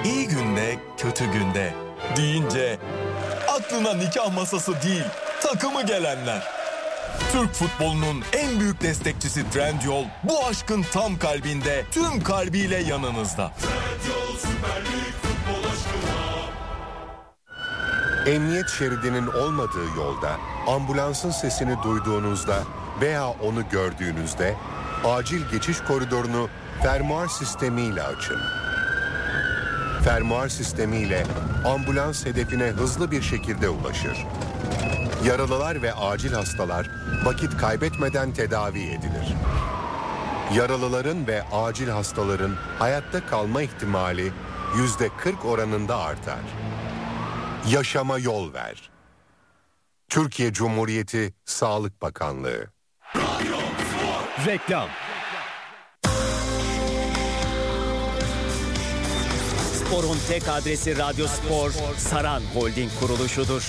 İyi günde, kötü günde deyince aklına nikah masası değil, takımı gelenler. Türk futbolunun en büyük destekçisi Trendyol bu aşkın tam kalbinde, tüm kalbiyle yanınızda. Trendyol Süper Lig futbol aşkına. Emniyet şeridinin olmadığı yolda ambulansın sesini duyduğunuzda veya onu gördüğünüzde acil geçiş koridorunu fermuar sistemiyle açın. Fermuar sistemiyle ambulans hedefine hızlı bir şekilde ulaşır. Yaralılar ve acil hastalar vakit kaybetmeden tedavi edilir. Yaralıların ve acil hastaların hayatta kalma ihtimali %40 oranında artar. Yaşama yol ver. Türkiye Cumhuriyeti Sağlık Bakanlığı. Reklam. Spor'un tek adresi Radyo Spor, Saran Holding kuruluşudur.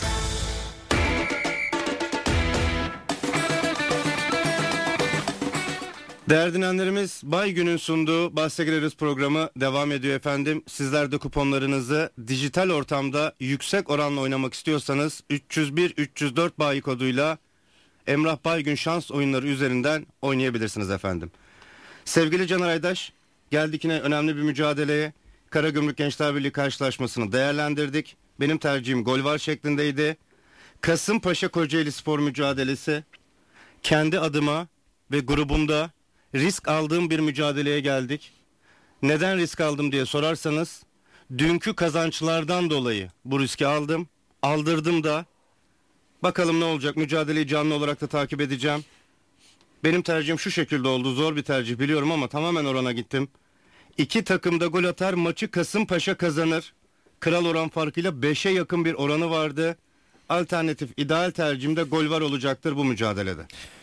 Değerli dinleyenlerimiz, Bay Gün'ün sunduğu Bahse Gireriz programı devam ediyor efendim. Sizler de kuponlarınızı dijital ortamda yüksek oranla oynamak istiyorsanız 301-304 bayi koduyla Emrah Baygün şans oyunları üzerinden oynayabilirsiniz efendim. Sevgili Caner Aydaş, geldik yine önemli bir mücadeleye. Karagümrük Gençler Birliği karşılaşmasını değerlendirdik. Benim tercihim gol var şeklindeydi. Kasımpaşa Kocaeli Spor mücadelesi. Kendi adıma ve grubumda risk aldığım bir mücadeleye geldik. Neden risk aldım diye sorarsanız, dünkü kazançlardan dolayı bu riski aldım. Aldırdım da. Bakalım ne olacak, mücadeleyi canlı olarak da takip edeceğim. Benim tercihim şu şekilde oldu, zor bir tercih biliyorum ama tamamen orana gittim. İki takım da gol atar, maçı Kasımpaşa kazanır. Kral oran farkıyla 5'e yakın bir oranı vardı. Alternatif ideal tercihimde gol var olacaktır bu mücadelede.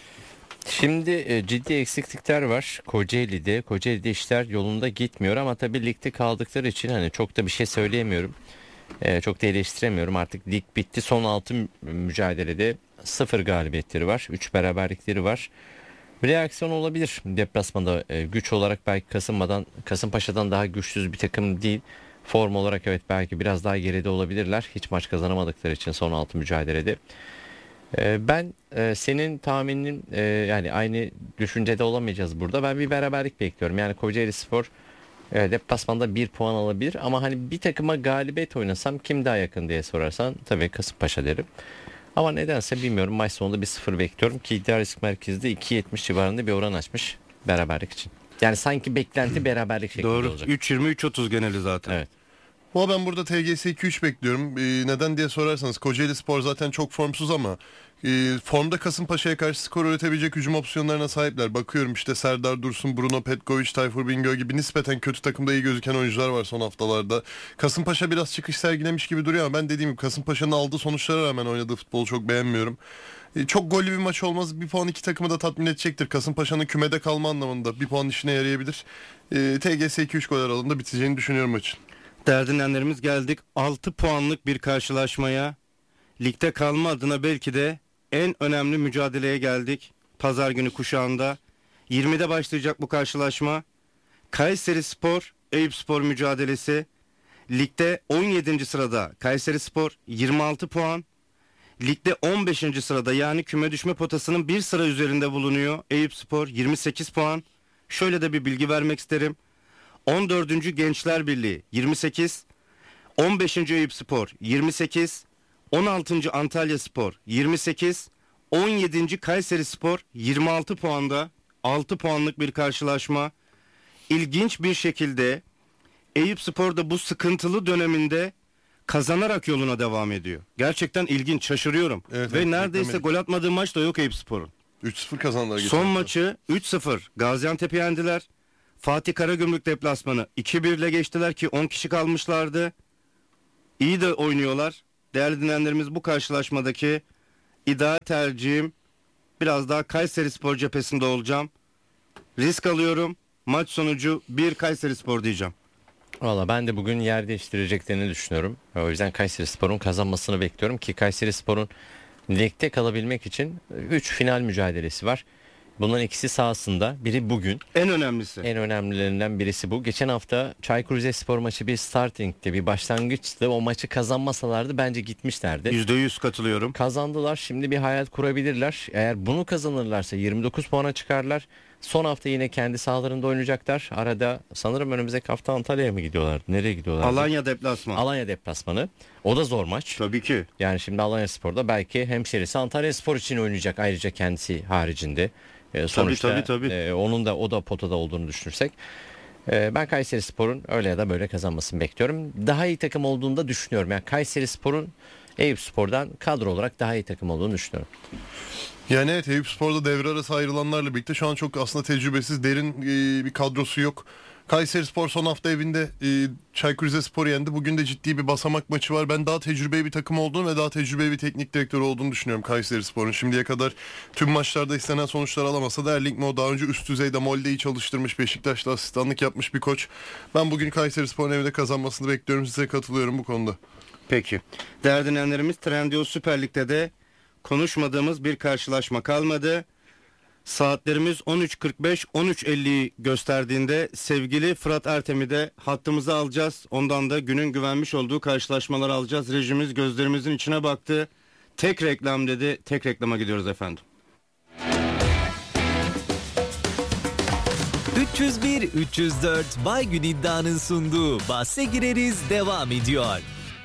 Şimdi ciddi eksiklikler var Kocaeli'de. Kocaeli'de işler yolunda gitmiyor ama tabii ligde kaldıkları için hani çok da bir şey söyleyemiyorum. Çok da eleştiremiyorum. Artık lig bitti. Son 6 mücadelede 0 galibiyetleri var. 3 beraberlikleri var. Bir reaksiyon olabilir. Deplasmanda güç olarak belki Kasımpaşa'dan daha güçsüz bir takım değil. Form olarak evet belki biraz daha geride olabilirler. Hiç maç kazanamadıkları için son 6 mücadelede. Ben senin tahminin yani aynı düşüncede olamayacağız burada. Ben bir beraberlik bekliyorum. Yani Kocaelispor deplasmanda 1 puan alabilir ama hani bir takıma galibiyet oynasam kim daha yakın diye sorarsan tabii Kasımpaşa derim. Ama nedense bilmiyorum, maç sonunda bir 0 bekliyorum ki iddia risk merkezde 2.70 civarında bir oran açmış beraberlik için. Yani sanki beklenti beraberlik şeklinde Doğru. olacak. 3.20-3.30 geneli zaten. Evet. Ama ben burada TGS 2-3 bekliyorum. Neden diye sorarsanız Kocaelispor zaten çok formsuz ama formda Kasımpaşa'ya karşı skor üretebilecek hücum opsiyonlarına sahipler. Bakıyorum işte Serdar Dursun, Bruno Petkovic, Tayfur Bingöl gibi nispeten kötü takımda iyi gözüken oyuncular var son haftalarda. Kasımpaşa biraz çıkış sergilemiş gibi duruyor ama ben dediğim gibi Kasımpaşa'nın aldığı sonuçlara rağmen oynadığı futbolu çok beğenmiyorum. Çok gollü bir maç olmaz. Bir puan iki takımı da tatmin edecektir. Kasımpaşa'nın kümede kalma anlamında bir puan işine yarayabilir. TGS 2-3 gol aralığında biteceğini düşünüyorum maçın. Değerli dinleyenlerimiz, geldik 6 puanlık bir karşılaşmaya. Ligde kalma adına belki de en önemli mücadeleye geldik. Pazar günü kuşağında 20'de başlayacak bu karşılaşma. Kayserispor Eyüpspor mücadelesi. Ligde 17. sırada Kayserispor 26 puan. Ligde 15. sırada, yani küme düşme potasının bir sıra üzerinde bulunuyor Eyüpspor 28 puan. Şöyle de bir bilgi vermek isterim. 14. Gençler Birliği 28, 15. Eyüpspor 28, 16. Antalyaspor 28, 17. Kayserispor 26 puanda. 6 puanlık bir karşılaşma. İlginç bir şekilde Eyüpspor da bu sıkıntılı döneminde kazanarak yoluna devam ediyor. Gerçekten ilginç, şaşırıyorum. Evet, ve neredeyse gol atmadığı maç da yok Eyüpspor'un. 3-0 kazandılar. Son maçı 3-0 Gaziantep'i yendiler. Fatih Karagümrük deplasmanı 2-1 ile geçtiler ki 10 kişi kalmışlardı. İyi de oynuyorlar. Değerli dinleyenlerimiz, bu karşılaşmadaki ideal tercihim biraz daha Kayserispor cephesinde olacağım. Risk alıyorum. Maç sonucu 1 Kayserispor diyeceğim. Valla ben de bugün yer değiştireceklerini düşünüyorum. O yüzden Kayserispor'un kazanmasını bekliyorum ki Kayserispor'un ligde kalabilmek için 3 final mücadelesi var. Bunların ikisi sahasında. Biri bugün. En önemlisi. En önemlilerinden birisi bu. Geçen hafta Çaykur Rizespor maçı bir starting'ti, bir başlangıçtı. O maçı kazanmasalardı bence gitmişlerdi. %100 katılıyorum. Kazandılar. Şimdi bir hayal kurabilirler. Eğer bunu kazanırlarsa 29 puana çıkarlar. Son hafta yine kendi sahalarında oynayacaklar. Arada sanırım önümüzdeki hafta Antalya'ya mı gidiyorlardı? Nereye gidiyorlardı? Alanya deplasman. Alanya deplasmanı. O da zor maç. Tabii ki. Yani şimdi Alanyaspor'da belki hemşerisi Antalyaspor için oynayacak ayrıca kendisi haricinde. Sonuçta tabii. o da potada olduğunu düşünürsek. Ben Kayserispor'un öyle ya da böyle kazanmasını bekliyorum. Daha iyi takım olduğunu da düşünüyorum. Yani Kayserispor'un Eyüpspor'dan kadro olarak daha iyi takım olduğunu düşünüyorum. Yani evet, Eyüpspor'da devre arası ayrılanlarla birlikte şu an çok aslında tecrübesiz, derin bir kadrosu yok. Kayserispor son hafta evinde Çaykur Rizespor'u yendi. Bugün de ciddi bir basamak maçı var. Ben daha tecrübeli bir takım olduğunu ve daha tecrübeli bir teknik direktör olduğunu düşünüyorum Kayserispor'un. Şimdiye kadar tüm maçlarda istenen sonuçlar alamasa da Erling Moe daha önce üst düzeyde Molde'yi çalıştırmış, Beşiktaş'ta asistanlık yapmış bir koç. Ben bugün Kayserispor'un evinde kazanmasını bekliyorum. Size katılıyorum bu konuda. Peki. Değerli dinleyenlerimiz, Trendyol Süper Lig'de de konuşmadığımız bir karşılaşma kalmadı. Saatlerimiz 13.45, 13.50'yi gösterdiğinde sevgili Fırat Ertem'i de hattımıza alacağız. Ondan da günün güvenmiş olduğu karşılaşmaları alacağız. Rejimiz gözlerimizin içine baktı. Tek reklam dedi. Tek reklama gidiyoruz efendim. 301-304 Baygün iddianın sunduğu Bahse Gireriz devam ediyor.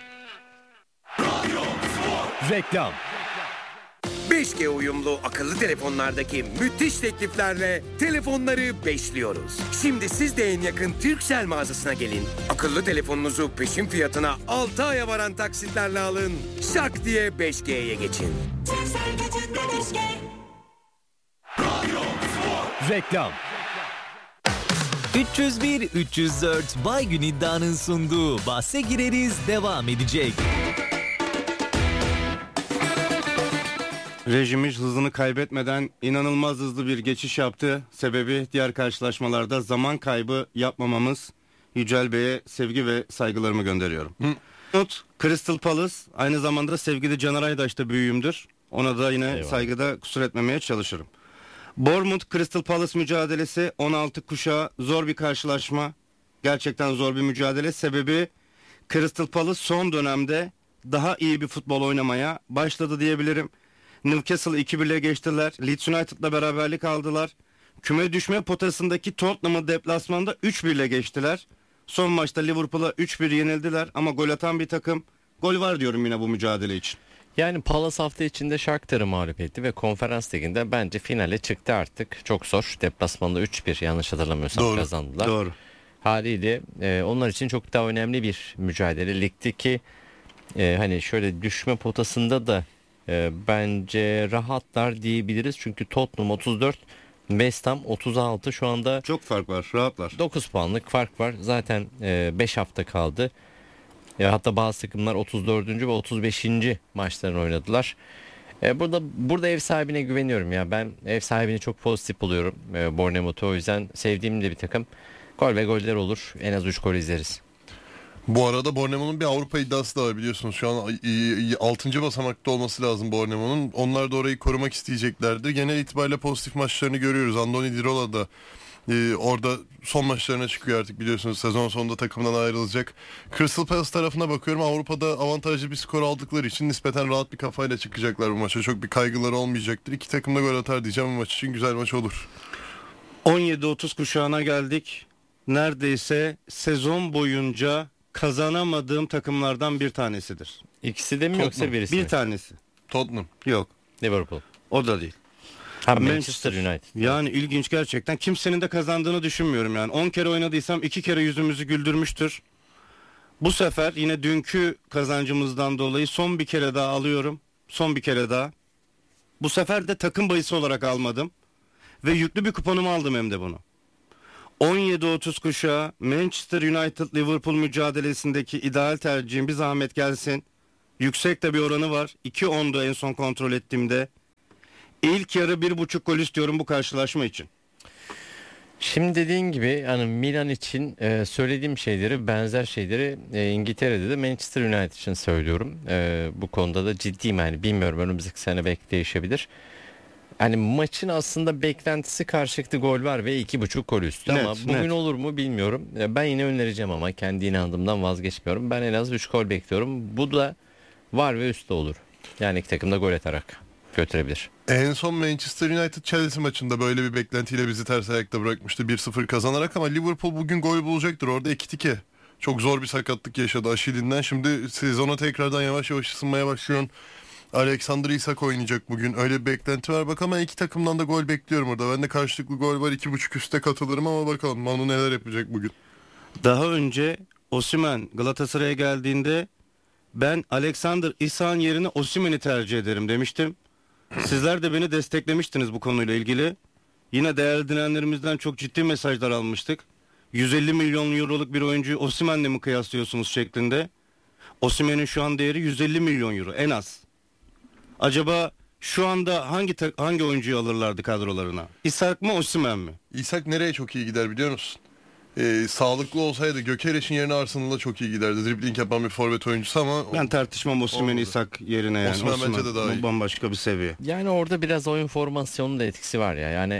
Reklam. 5G uyumlu akıllı telefonlardaki müthiş tekliflerle telefonları beşliyoruz. Şimdi siz de en yakın Turkcell mağazasına gelin. Akıllı telefonunuzu peşin fiyatına 6 aya varan taksitlerle alın. Şak diye 5G'ye geçin. Reklam. 301-304 Baygün iddianın sunduğu Bahse Gireriz devam edecek. Rejimiz hızını kaybetmeden inanılmaz hızlı bir geçiş yaptı. Sebebi diğer karşılaşmalarda zaman kaybı yapmamamız. Yücel Bey'e sevgi ve saygılarımı gönderiyorum. Crystal Palace, aynı zamanda sevgili Caner Aydaş da büyüğümdür. Ona da yine saygıda kusur etmemeye çalışırım. Bournemouth Crystal Palace mücadelesi 16 kuşağı zor bir karşılaşma. Gerçekten zor bir mücadele. Sebebi Crystal Palace son dönemde daha iyi bir futbol oynamaya başladı diyebilirim. Newcastle 2-1'le geçtiler. Leeds United'la beraberlik aldılar. Küme düşme potasındaki Tottenham'ı deplasmanda 3-1'le geçtiler. Son maçta Liverpool'a 3-1 yenildiler ama gol atan bir takım. Gol var diyorum yine bu mücadele için. Yani Palace hafta içinde Shakhtar'ı mağlup etti ve Konferans Ligi'nde bence finale çıktı artık. Çok zor. Deplasmanda 3-1 yanlış hatırlamıyorsam kazandılar. Doğru. Haliyle onlar için çok daha önemli bir mücadele. Ligdeki hani şöyle düşme potasında da bence rahatlar diyebiliriz. Çünkü Tottenham 34, West Ham 36, şu anda çok fark var, rahatlar. 9 puanlık fark var. Zaten 5 hafta kaldı. Hatta bazı takımlar 34. ve 35. maçlarını oynadılar. Burada ev sahibine güveniyorum ya. Ben ev sahibini çok pozitif buluyorum. Bournemouth'u, o yüzden sevdiğim de bir takım. Gol ve goller olur. En az 3 gol izleriz. Bu arada Bournemouth'un bir Avrupa iddiası da var biliyorsunuz. Şu an 6. basamakta olması lazım Bournemouth'un. Onlar da orayı korumak isteyeceklerdir. Genel itibariyle pozitif maçlarını görüyoruz. Andoni Dirola da orada son maçlarına çıkıyor artık biliyorsunuz. Sezon sonunda takımdan ayrılacak. Crystal Palace tarafına bakıyorum. Avrupa'da avantajlı bir skor aldıkları için nispeten rahat bir kafayla çıkacaklar bu maça. Çok bir kaygıları olmayacaktır. İki takım da gol atar diyeceğim, bu maç için güzel maç olur. 17-30 kuşağına geldik. Neredeyse sezon boyunca kazanamadığım takımlardan bir tanesidir. İkisi de mi yoksa birisi bir mi? Tanesi. Tottenham. Yok. Liverpool. O da değil. Manchester United. Yani ilginç gerçekten. Kimsenin de kazandığını düşünmüyorum yani. 10 kere oynadıysam 2 kere yüzümüzü güldürmüştür. Bu sefer yine dünkü kazancımızdan dolayı son bir kere daha alıyorum. Son bir kere daha. Bu sefer de takım bahisi olarak almadım. Ve yüklü bir kuponumu aldım hem de bunu. 17-30 kuşağı Manchester United Liverpool mücadelesindeki ideal tercihim, bir zahmet gelsin. Yüksek de bir oranı var. 2.10'du en son kontrol ettiğimde. İlk yarı 1.5 gol istiyorum bu karşılaşma için. Şimdi dediğin gibi hani Milan için söylediğim şeyleri, benzer şeyleri İngiltere'de de Manchester United için söylüyorum. Bu konuda da ciddiyim yani, bilmiyorum, önümüzdeki sene belki değişebilir. Yani maçın aslında beklentisi karşılıklı gol var ve 2.5 gol üstü Net, ama bugün net. olur mu bilmiyorum. Ben yine önereceğim ama kendi inandığımdan vazgeçmiyorum. Ben en az 3 gol bekliyorum. Bu da var ve üstte olur. Yani iki takım da gol atarak götürebilir. En son Manchester United Chelsea maçında böyle bir beklentiyle bizi ters ayakta bırakmıştı 1-0 kazanarak ama Liverpool bugün gol bulacaktır. Orada 2-2. Çok zor bir sakatlık yaşadı Aşilinden. Şimdi sezona tekrardan yavaş yavaş ısınmaya başlıyor. Alexander Isak oynayacak bugün. Öyle bir beklenti var. Bak ama iki takımdan da gol bekliyorum orada. Ben de karşılıklı gol var. 2.5 üstte katılırım ama bakalım Manu neler yapacak bugün. Daha önce Osimhen Galatasaray'a geldiğinde ben Alexander Isak'ın yerine Osimhen'i tercih ederim demiştim. Sizler de beni desteklemiştiniz bu konuyla ilgili. Yine değerli dinleyenlerimizden çok ciddi mesajlar almıştık. 150 milyon euroluk bir oyuncuyu Osimhen'le mi kıyaslıyorsunuz şeklinde. Osimhen'in şu an değeri 150 milyon euro en az. Acaba şu anda hangi oyuncuyu alırlardı kadrolarına? Isak mı Osimhen mi? Isak nereye çok iyi gider biliyor musun? Sağlıklı olsaydı Gökeres'in yerine Arsenal'a çok iyi giderdi. Dribbling yapan bir forvet oyuncusu ama... Ben tartışmam Osimhen Isak yerine yani. Osimhen bence de daha iyi. Bambaşka bir seviye. Yani orada biraz oyun formasyonunun da etkisi var ya. Yani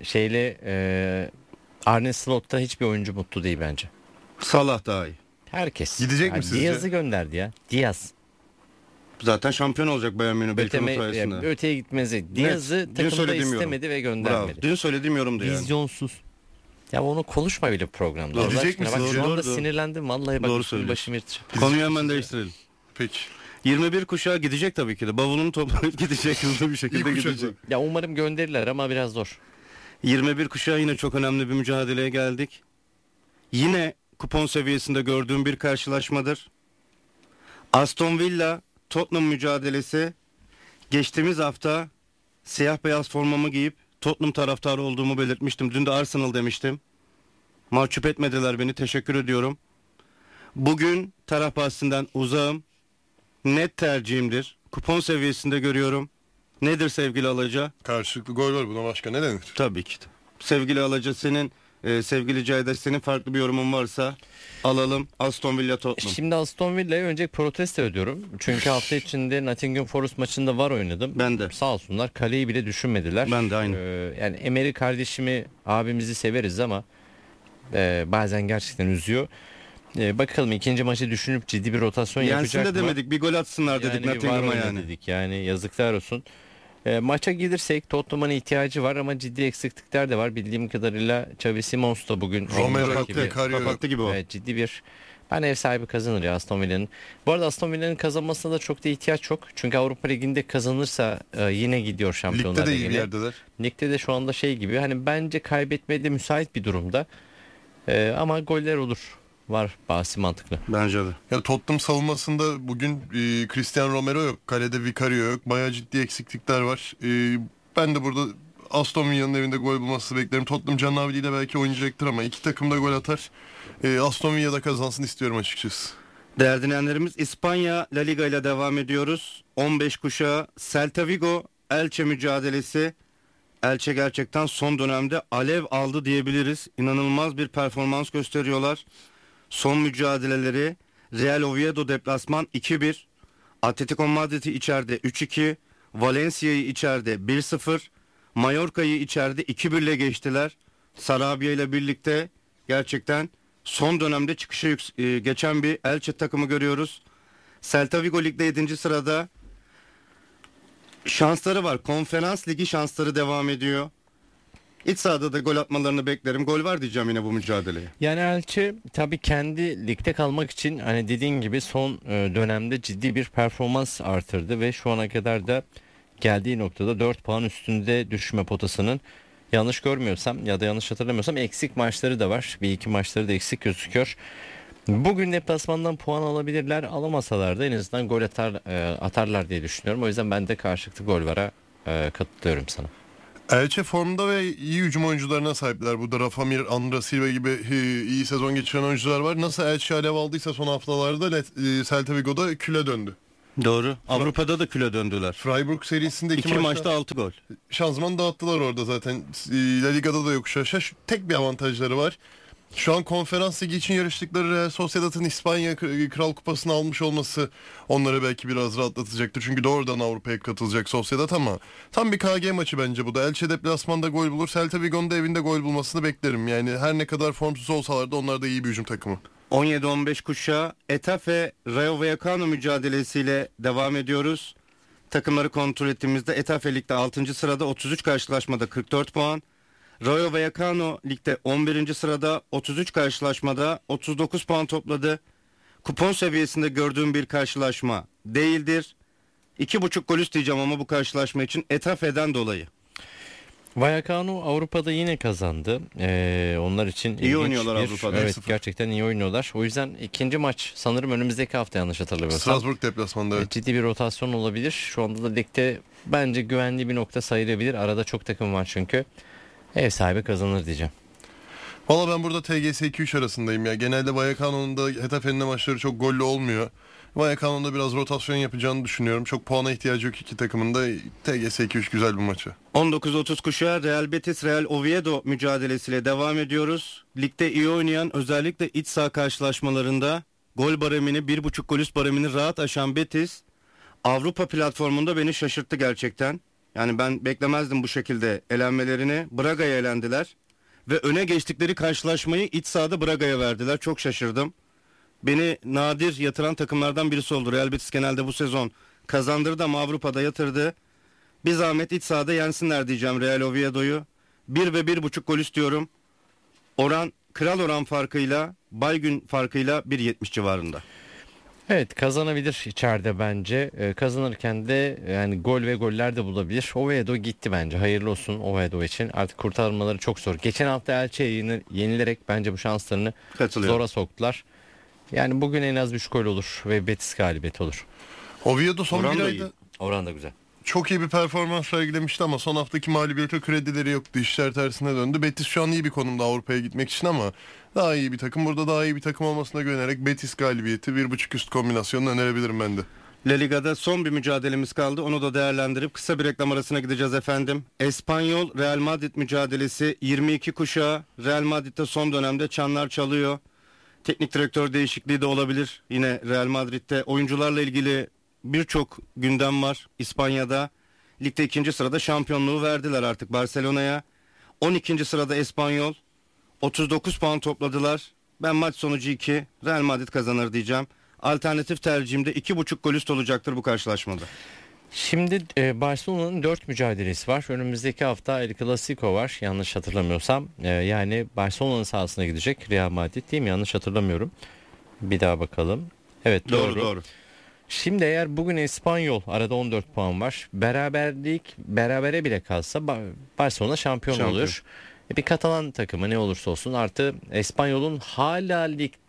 Arne Slot'ta hiçbir oyuncu mutlu değil bence. Salah daha iyi. Herkes. Gidecek mi sizce? Diaz'ı gönderdi ya. Diaz. Zaten şampiyon olacak Bayern Münih belki onun sayesinde. Öteye gitmezi. Diaz'ı takımda istemedi ve göndermedi. Bravo. Dün söylediğim yorumdu yani. Vizyonsuz. Ya onu konuşma bile programda. Allah Gidecek aşkına. misin? Bak şu Doğru, anda doğru. sinirlendim. Vallahi bak Doğru üstüm söylüyorsun. başım yırtacağım. Konuyu hemen değiştirelim. Peki. 21 kuşağı gidecek tabii ki de. Bavulunu toplayıp gidecek, hızlı bir şekilde İyi kuşak gidecek. mı? Ya umarım gönderirler ama biraz zor. 21 kuşağı yine çok önemli bir mücadeleye geldik. Yine kupon seviyesinde gördüğüm bir karşılaşmadır. Aston Villa Tottenham mücadelesi. Geçtiğimiz hafta siyah beyaz formamı giyip Tottenham taraftarı olduğumu belirtmiştim. Dün de Arsenal demiştim. Mahcup etmediler beni. Teşekkür ediyorum. Bugün taraf bahsinden uzağım. Net tercihimdir. Kupon seviyesinde görüyorum. Nedir sevgili Alaca? Karşılıklı gol var, buna başka ne denir? Tabii ki de. Sevgili Alaca, senin sevgili Cahide, senin farklı bir yorumun varsa alalım. Aston Villa Tottenham. Şimdi Aston Villa'ya önce protesto ediyorum. Çünkü hafta içinde Nottingham Forest maçında var oynadım. Ben de. Sağ olsunlar, kaleyi bile düşünmediler. Ben de aynı. Yani Emery kardeşimi, abimizi severiz ama bazen gerçekten üzüyor. Bakalım ikinci maçı düşünüp ciddi bir rotasyon yapacak mı? Yensin de demedik, bir gol atsınlar dedik Yani Nottingham'a var yani. dedik yani, yazıklar olsun. Maça gelirsek Tottenham'ın ihtiyacı var ama ciddi eksiklikler de var. Bildiğim kadarıyla Xavi Simons da bugün Romero olmayacak kapattı gibi o. Evet, ciddi bir... Ben ev sahibi kazanır ya Aston Villa'nın. Bu arada Aston Villa'nın kazanmasına da çok da ihtiyaç yok. Çünkü Avrupa Ligi'nde kazanırsa yine gidiyor Şampiyonlar Ligde de iyi Ligi'ne. bir yerdeler. Ligde de şu anda şey gibi, hani bence kaybetmeye de müsait bir durumda. Ama goller olur. Var, bahsi mantıklı. Bence de. Ya Tottenham savunmasında bugün Cristiano Romero yok. Kalede Vicario yok. Bayağı ciddi eksiklikler var. Ben de burada Aston Villa'nın evinde gol bulması beklerim. Tottenham Canavli ile belki oynayacaktır ama iki takım da gol atar. Aston Villa'da kazansın istiyorum açıkçası. Değerli dinleyenlerimiz, İspanya La Liga ile devam ediyoruz. 15 kuşağı Celta Vigo Elche mücadelesi. Elche gerçekten son dönemde alev aldı diyebiliriz. İnanılmaz bir performans gösteriyorlar. Son mücadeleleri Real Oviedo deplasman 2-1, Atletico Madrid'i içeride 3-2, Valencia'yı içeride 1-0, Mallorca'yı içeride 2-1 ile geçtiler. Sarabia ile birlikte gerçekten son dönemde çıkışa geçen bir Elche takımı görüyoruz. Celta Vigo ligde 7. sırada. Şansları var. Konferans Ligi şansları devam ediyor. İç sahada da gol atmalarını beklerim. Gol var diyeceğim yine bu mücadeleye. Yani Elche tabii kendi ligde kalmak için, hani dediğin gibi son dönemde ciddi bir performans artırdı ve şu ana kadar da geldiği noktada 4 puan üstünde düşme potasının, yanlış görmüyorsam ya da yanlış hatırlamıyorsam, eksik maçları da var. Bir iki maçları da eksik gözüküyor. Bugün deplasmandan puan alabilirler. Alamasalar da en azından gol atarlar diye düşünüyorum. O yüzden ben de karşılıklı gol vara katılıyorum sana. Elche formda ve iyi hücum oyuncularına sahipler. Burada Rafa Mir, Andra Silva gibi iyi sezon geçiren oyuncular var. Nasıl Elche alev aldıysa son haftalarda Celta Vigo'da küle döndü. Doğru. Avrupa'da da küle döndüler. Freiburg serisinde 2 maçta 6 gol. Şanzıman dağıttılar orada zaten. La Liga'da da yokuş aşağı. Tek bir avantajları var. Şu an konferans ligi için yarıştıkları Real Sociedad'ın İspanya Kral Kupası'nı almış olması onları belki biraz rahatlatacaktır. Çünkü doğrudan Avrupa'ya katılacak Sociedad ama tam bir KG maçı bence bu da. Elche deplasmanda gol bulur. Celta Vigo'nun da evinde gol bulmasını beklerim. Yani her ne kadar formsuz olsalar da onlar da iyi bir hücum takımı. 17-15 kuşağı Etafe Rayo Vallecano mücadelesiyle devam ediyoruz. Takımları kontrol ettiğimizde Etafe ligde 6. sırada 33 karşılaşmada 44 puan. Rayo Vallecano ligde 11. sırada 33 karşılaşmada 39 puan topladı. Kupon seviyesinde gördüğüm bir karşılaşma değildir. 2,5 gol isteyeceğim ama bu karşılaşma için Etafe'den dolayı. Vallecano Avrupa'da yine kazandı. Onlar için iyi oynuyorlar Avrupa'da. Evet, gerçekten iyi oynuyorlar. O yüzden ikinci maç sanırım önümüzdeki hafta, yanlış hatırlamıyorsam. Strasbourg deplasmanında. Evet. Ciddi bir rotasyon olabilir. Şu anda da ligde bence güvenli bir nokta sayılabilir. Arada çok takım var çünkü. Ev sahibi kazanır diyeceğim. Valla ben burada TGS 2-3 arasındayım ya. Genelde Vallecano'nun da Getafe'nin de maçları çok gollü olmuyor. Vallecano'nun da biraz rotasyon yapacağını düşünüyorum. Çok puana ihtiyacı yok iki takımın da. TGS 2-3 güzel bir maçı. 19-30 kuşağı Real Betis Real Oviedo mücadelesiyle devam ediyoruz. Ligde iyi oynayan, özellikle iç saha karşılaşmalarında gol baremini, 1,5 gol üst baremini rahat aşan Betis Avrupa platformunda beni şaşırttı gerçekten. Yani ben beklemezdim bu şekilde elenmelerini. Braga'ya elendiler ve öne geçtikleri karşılaşmayı iç sahada Braga'ya verdiler. Çok şaşırdım. Beni nadir yatıran takımlardan birisi oldu. Real Betis genelde bu sezon kazandırdı ama Avrupa'da yatırdı. Bir zahmet iç sahada yensinler diyeceğim Real Oviedo'yu. 1 ve 1,5 gol istiyorum. Oran, kral oran farkıyla, Baygün farkıyla 1.70 civarında. Evet, kazanabilir içeride bence. Kazanırken de yani gol ve goller de bulabilir. Oviedo gitti bence. Hayırlı olsun Oviedo için. Artık kurtarmaları çok zor. Geçen hafta Elche'ye yenilerek bence bu şanslarını zora soktular. Yani bugün en az 3 gol olur ve Betis galibiyeti olur. Oviedo son Oran bir da ayda iyi. Oran da güzel. çok iyi bir performans sergilemişti ama son haftaki mağlubiyete kredileri yoktu. İşler tersine döndü. Betis şu an iyi bir konumda Avrupa'ya gitmek için ama daha iyi bir takım. Burada daha iyi bir takım olmasına güvenerek Betis galibiyeti 1,5 üst kombinasyonunu önerebilirim ben de. La Liga'da son bir mücadelemiz kaldı. Onu da değerlendirip kısa bir reklam arasına gideceğiz efendim. Espanyol Real Madrid mücadelesi 22 kuşağı. Real Madrid'de son dönemde çanlar çalıyor. Teknik direktör değişikliği de olabilir. Yine Real Madrid'de oyuncularla ilgili birçok gündem var İspanya'da. Ligde 2. sırada şampiyonluğu verdiler artık Barcelona'ya. 12. sırada Espanyol. 39 puan topladılar. Ben maç sonucu 2 Real Madrid kazanır diyeceğim. Alternatif tercihimde 2,5 gol üst olacaktır bu karşılaşmada. Şimdi Barcelona'nın 4 mücadelesi var. Önümüzdeki hafta El Clasico var yanlış hatırlamıyorsam. Yani Barcelona'nın sahasına gidecek Real Madrid, değil mi? Yanlış hatırlamıyorum. Bir daha bakalım. Evet, doğru. Şimdi eğer bugün Espanyol, arada 14 puan var. Berabere bile kalsa Barcelona şampiyon oluyor. Bir Katalan takımı ne olursa olsun, artı Espanyol'un hala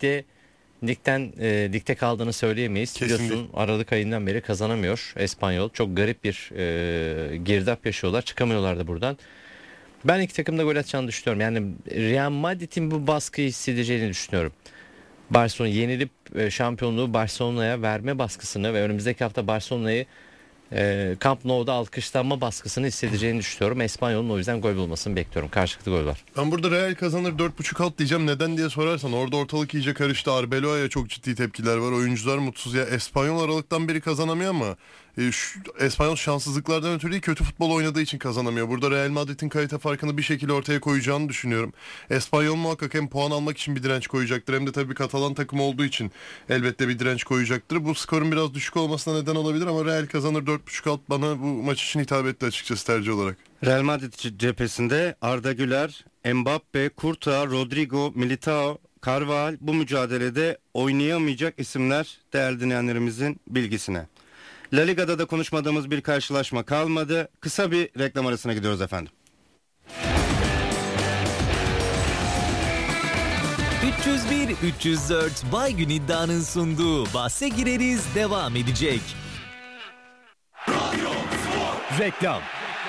ligde kaldığını söyleyemeyiz. Kesinlikle. Biliyorsun Aralık ayından beri kazanamıyor Espanyol. Çok garip bir girdap yaşıyorlar. Çıkamıyorlar da buradan. Ben iki takımda gol atacağını düşünüyorum. Yani Real Madrid'in bu baskıyı hissedeceğini düşünüyorum. Barcelona yenilip şampiyonluğu Barcelona'ya verme baskısını ve önümüzdeki hafta Barcelona'yı Camp Nou'da alkışlanma baskısını hissedeceğini düşünüyorum. Espanyol'un o yüzden gol bulmasını bekliyorum. Karşılıklı gol var. Ben burada Real kazanır 4,5 alt diyeceğim. Neden diye sorarsan orada ortalık iyice karıştı. Arbeloa'ya çok ciddi tepkiler var. Oyuncular mutsuz ya. Espanyol Aralık'tan beri kazanamıyor ama Espanyol şanssızlıklardan ötürü değil, kötü futbol oynadığı için kazanamıyor. Burada Real Madrid'in kalite farkını bir şekilde ortaya koyacağını düşünüyorum. Espanyol muhakkak hem puan almak için bir direnç koyacaktır hem de tabii Katalan takımı olduğu için elbette bir direnç koyacaktır. Bu skorun biraz düşük olmasına neden olabilir ama Real kazanır 4,5 alt bana bu maç için hitap etti açıkçası tercih olarak. Real Madrid cephesinde Arda Güler, Mbappe, Courtois, Rodrigo, Militao, Carvajal bu mücadelede oynayamayacak isimler değerli dinleyenlerimizin bilgisine. La Liga'da da konuşmadığımız bir karşılaşma kalmadı. Kısa bir reklam arasına gidiyoruz efendim. 301-304 Baygün iddianın sunduğu Bahse Gireriz devam edecek. Reklam.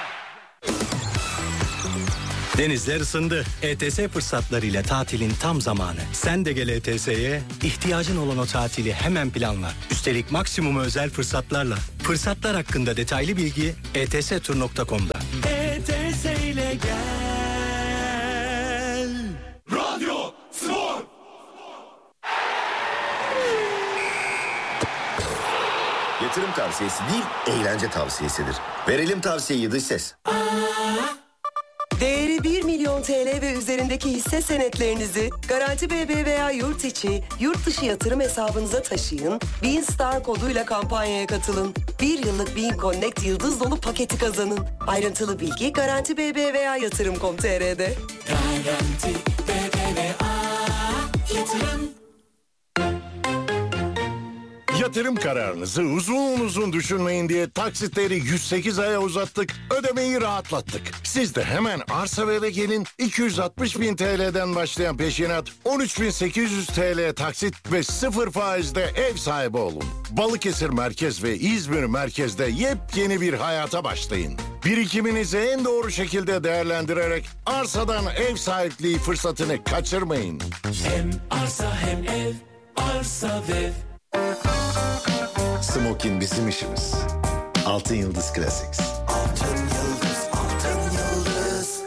Denizler ısındı. ETS fırsatlarıyla tatilin tam zamanı. Sen de gel ETS'ye. İhtiyacın olan o tatili hemen planla. Üstelik maksimum özel fırsatlarla. Fırsatlar hakkında detaylı bilgi etstur.com'da. ETS ile gel. Radyo Yatırım tavsiyesi değil, eğlence tavsiyesidir. Verelim tavsiyeyi dış ses. Değeri 1 milyon TL ve üzerindeki hisse senetlerinizi Garanti BB veya yurt içi, yurt dışı yatırım hesabınıza taşıyın. Bean Star koduyla kampanyaya katılın. 1 yıllık Bean Connect yıldız dolu paketi kazanın. Ayrıntılı bilgi Garanti BB veya yatırım.com.tr'de. Garanti BBVA Yatırım. Yatırım kararınızı uzun düşünmeyin diye taksitleri 108 aya uzattık, ödemeyi rahatlattık. Siz de hemen arsa ve eve gelin, 260 bin TL'den başlayan peşinat, 13.800 TL taksit ve 0 faizde ev sahibi olun. Balıkesir Merkez ve İzmir Merkez'de yepyeni bir hayata başlayın. Birikiminizi en doğru şekilde değerlendirerek arsadan ev sahipliği fırsatını kaçırmayın. Hem arsa hem ev, arsa ve ev. Smokin bizim işimiz. Altın Yıldız Classics. Altın Yıldız, Altın Yıldız.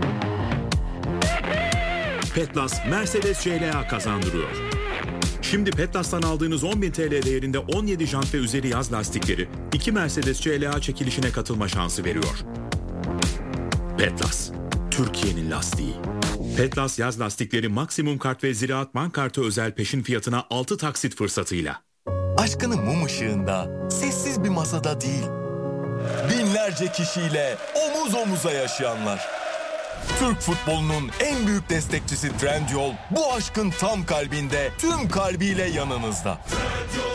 Petlas Mercedes CLA kazandırıyor. Şimdi Petlas'tan aldığınız 10.000 TL değerinde 17 jant ve üzeri yaz lastikleri 2 Mercedes CLA çekilişine katılma şansı veriyor. Petlas, Türkiye'nin lastiği. Petlas yaz lastikleri maksimum kart ve Ziraat Bank kartı özel peşin fiyatına 6 taksit fırsatıyla. Aşkını mum ışığında, sessiz bir masada değil, binlerce kişiyle omuz omuza yaşayanlar. Türk futbolunun en büyük destekçisi Trendyol, bu aşkın tam kalbinde, tüm kalbiyle yanınızda. Trendyol